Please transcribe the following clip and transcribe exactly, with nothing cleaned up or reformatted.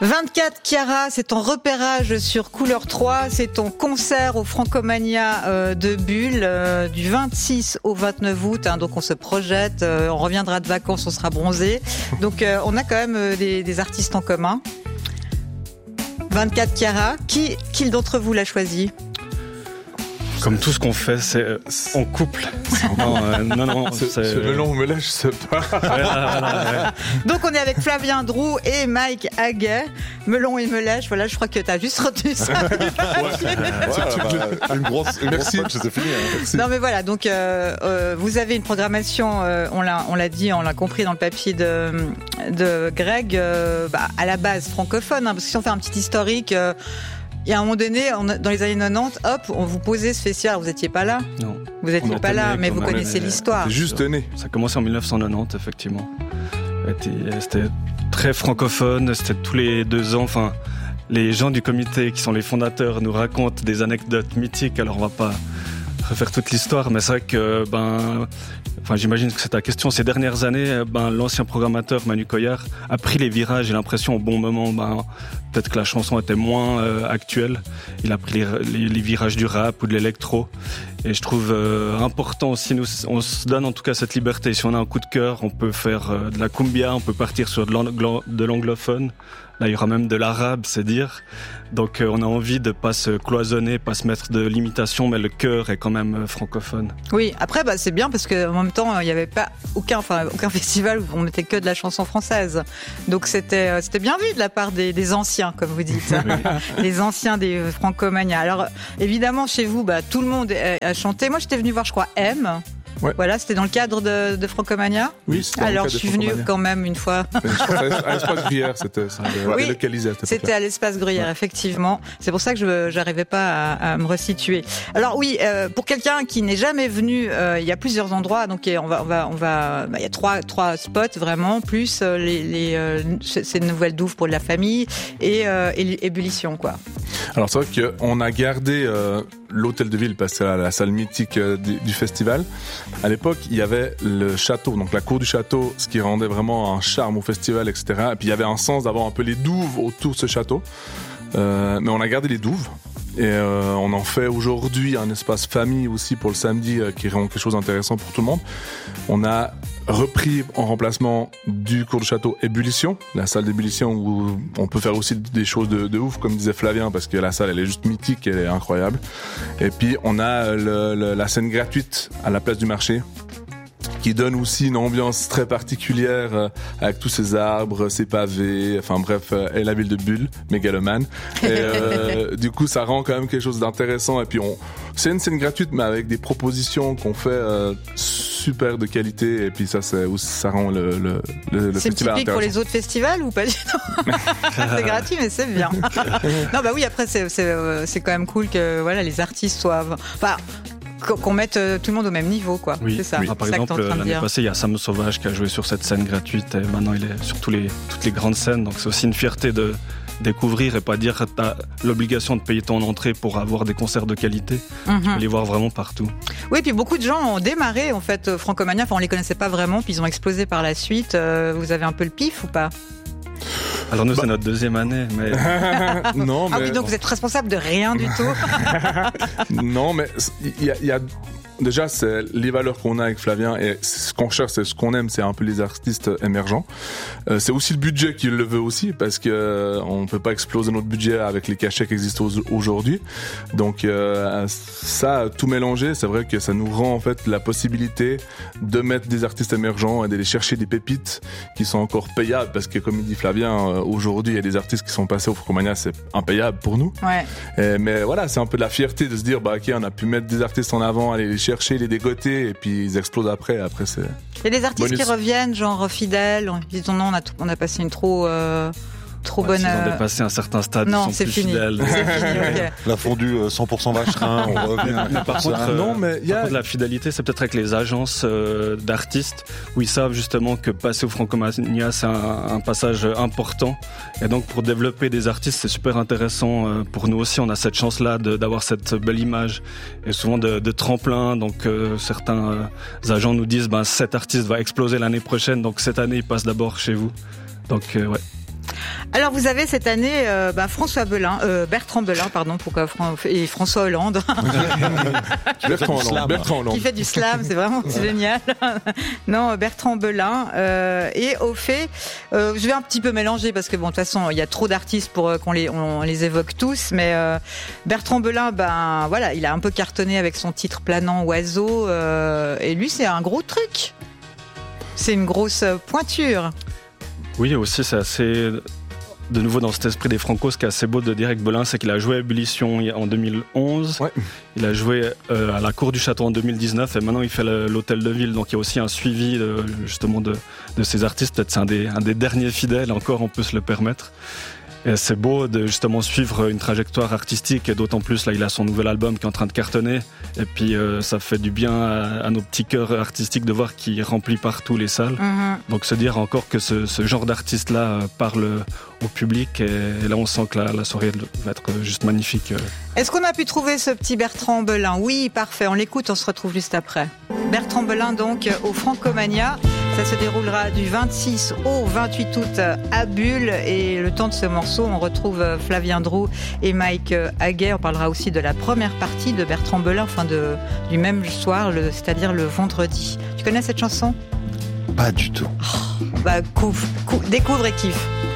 vingt-quatre Chiara, c'est ton repérage sur Couleur trois, c'est ton concert au Francomania euh, de Bulle euh, du vingt-six au vingt-neuf août, hein, donc on se projette, euh, on reviendra de vacances, on sera bronzé, donc euh, on a quand même euh, des, des artistes en commun. vingt-quatre Chiara, qui, qui d'entre vous l'a choisi ? Comme tout ce qu'on fait, c'est en couple. Non, euh, non, non. C'est, c'est... Le long me lèche, je sais pas. Ouais, ouais, ouais. Donc on est avec Flavien Droux et Mike Haguet. Melon et Melèche, voilà, je crois que t'as juste retenu ça. Ouais, ouais, bah, une grosse, une grosse punch, c'est fini. Hein. Non mais voilà, donc euh, euh, vous avez une programmation, euh, on l'a, on l'a dit, on l'a compris dans le papier de, de Greg, euh, bah, à la base francophone, hein, parce que si on fait un petit historique. Euh, Il y a un moment donné, on, dans les années quatre-vingt-dix, hop, on vous posait ce festival. Vous n'étiez pas là ? Non. Vous n'étiez pas là, mais vous connaissez né, l'histoire. C'est juste né. Ça a commencé en dix-neuf cent quatre-vingt-dix, effectivement. C'était très francophone, c'était tous les deux ans. Enfin, les gens du comité qui sont les fondateurs nous racontent des anecdotes mythiques. Alors, on va pas refaire toute l'histoire, mais c'est vrai que, ben, enfin, j'imagine que c'est ta question. Ces dernières années, ben, l'ancien programmateur Manu Coyard a pris les virages, j'ai l'impression, au bon moment. Ben, peut-être que la chanson était moins euh, actuelle. Il a pris les, les, les virages du rap ou de l'électro. Et je trouve euh, important aussi, nous, on se donne en tout cas cette liberté. Si on a un coup de cœur, on peut faire euh, de la cumbia, on peut partir sur de, l'anglo- de l'anglophone. Là, il y aura même de l'arabe, c'est dire. Donc, euh, on a envie de pas se cloisonner, pas se mettre de limitation, mais le cœur est quand même euh, francophone. Oui, après, bah, c'est bien parce qu'en même temps, il n'y avait pas aucun, enfin, aucun festival où on mettait que de la chanson française. Donc, c'était, euh, c'était bien vu de la part des, des anciens, comme vous dites. Les anciens des Francomania. Alors, évidemment, chez vous, bah, tout le monde a chanté. Moi, j'étais venue voir, je crois, M. Ouais. Voilà, c'était dans le cadre de, de Francomania. Oui, c'était Alors, je suis venue quand même une fois. Je pense à l'espace Gruyère, c'était, c'était oui, délocalisé. C'était à l'espace Gruyère, ouais. Effectivement. C'est pour ça que je n'arrivais pas à, à me resituer. Alors oui, euh, pour quelqu'un qui n'est jamais venu, euh, il y a plusieurs endroits. Donc on va, on va, on va. Bah, il y a trois, trois spots vraiment, plus euh, les, les euh, ces nouvelles douves pour la famille et, euh, et ébullition, quoi. Alors c'est vrai qu'on a gardé euh, l'hôtel de ville parce que c'est la, la salle mythique euh, du, du festival. À l'époque, il y avait le château, donc la cour du château, ce qui rendait vraiment un charme au festival, et cetera. Et puis il y avait un sens d'avoir un peu les douves autour de ce château. Euh, mais on a gardé les douves. Et euh, on en fait aujourd'hui un espace famille aussi pour le samedi euh, qui rend quelque chose d'intéressant pour tout le monde. On a repris en remplacement du cours de château ébullition, la salle d'ébullition où on peut faire aussi des choses de, de ouf comme disait Flavien parce que la salle elle est juste mythique, elle est incroyable. Et puis on a le, le, la scène gratuite à la place du marché qui donne aussi une ambiance très particulière euh, avec tous ces arbres, ces pavés, enfin bref, euh, et la ville de Bulle, mégalomane. Et euh, du coup, ça rend quand même quelque chose d'intéressant. Et puis, on, c'est une scène gratuite, mais avec des propositions qu'on fait euh, super de qualité. Et puis ça, c'est, ça rend le, le, le, le c'est festival intéressant. C'est typique pour les autres festivals ou pas du tout? C'est gratuit, mais c'est bien. Non, bah oui, après, c'est, c'est, c'est quand même cool que voilà, les artistes soient... Enfin, qu'on mette tout le monde au même niveau, quoi. Oui, c'est ça. Oui. Ah, par c'est exemple, l'année passée, il y a Sam Sauvage qui a joué sur cette scène gratuite et maintenant il est sur tous les, toutes les grandes scènes. Donc c'est aussi une fierté de découvrir et pas dire que tu as l'obligation de payer ton entrée pour avoir des concerts de qualité. Mm-hmm. Tu peux les voir vraiment partout. Oui, puis beaucoup de gens ont démarré, en fait, Francomania. Enfin, on les connaissait pas vraiment, puis ils ont explosé par la suite. Euh, vous avez un peu le pif ou pas? Alors nous, bah... c'est notre deuxième année, mais... non, mais... Ah oui, donc vous êtes responsable de rien du tout. Non, mais il y a... Y a... Déjà, c'est les valeurs qu'on a avec Flavien et ce qu'on cherche, c'est ce qu'on aime, c'est un peu les artistes émergents. Euh, c'est aussi le budget qui le veut aussi parce que euh, on peut pas exploser notre budget avec les cachets qui existent aujourd'hui. Donc euh, ça, tout mélangé, c'est vrai que ça nous rend en fait la possibilité de mettre des artistes émergents et d'aller chercher des pépites qui sont encore payables parce que comme il dit Flavien, euh, aujourd'hui il y a des artistes qui sont passés au Francomania, c'est impayable pour nous. Ouais. Et, mais voilà, c'est un peu de la fierté de se dire bah ok, on a pu mettre des artistes en avant, aller les chercher chercher, les dégoter et puis ils explosent après. Après c'est. Il y a des artistes bonus. Qui reviennent, genre fidèles. Ils disent non, on a on a passé une trop euh, trop ouais, bonne. S'ils ont dépassé un certain stade, non, ils sont c'est plus fini. fidèles. C'est fini. Okay. La fondue cent pour cent vacherin, on revient. Mais par contre, euh, non, mais y a... par contre, la fidélité, c'est peut-être avec les agences euh, d'artistes où ils savent justement que passer au Francomania, c'est un, un passage important. Et donc, pour développer des artistes, c'est super intéressant. Euh, pour nous aussi, on a cette chance-là de, d'avoir cette belle image et souvent de, de tremplin. Donc, euh, certains euh, agents nous disent, ben, cet artiste va exploser l'année prochaine. Donc, cette année, il passe d'abord chez vous. Donc, euh, ouais. Alors vous avez cette année euh, bah, François Belin, euh, Bertrand Belin, pardon, pourquoi Fran- et François Hollande. Bertrand Hollande, Bertrand Hollande. Qui fait du slam, c'est vraiment génial. Non, Bertrand Belin. Euh, et au fait, euh, je vais un petit peu mélanger parce que bon, de toute façon, il y a trop d'artistes pour euh, qu'on les, on les évoque tous. Mais euh, Bertrand Belin, ben voilà, il a un peu cartonné avec son titre Planant Oiseau. Euh, et lui, c'est un gros truc. C'est une grosse pointure. Oui, aussi, c'est assez... De nouveau dans cet esprit des Franco, ce qui est assez beau de dire avec Belin, c'est qu'il a joué à Ébullition en deux mille onze, ouais. Il a joué euh, à la Cour du Château en deux mille dix-neuf et maintenant il fait le, l'Hôtel de Ville, donc il y a aussi un suivi de, justement de, de ces artistes, peut-être c'est un des, un des derniers fidèles, encore on peut se le permettre. Et c'est beau de justement suivre une trajectoire artistique et d'autant plus là il a son nouvel album qui est en train de cartonner et puis euh, ça fait du bien à, à nos petits cœurs artistiques de voir qu'il remplit partout les salles. Mm-hmm. Donc se dire encore que ce, ce genre d'artiste là euh, parle au public et, et là on sent que la, la soirée va être juste magnifique. Est-ce qu'on a pu trouver ce petit Bertrand Belin ? Oui, parfait, on l'écoute, on se retrouve juste après. Bertrand Belin donc au Francomania. Ça se déroulera du vingt-six au vingt-huit août à Bulle et le temps de ce morceau, on retrouve Flavien Drou et Mike Haguet. On parlera aussi de la première partie de Bertrand Belin, enfin de, du même soir, le, c'est-à-dire le vendredi. Tu connais cette chanson ? Pas du tout. Oh, bah, couf, couf, découvre et kiffe.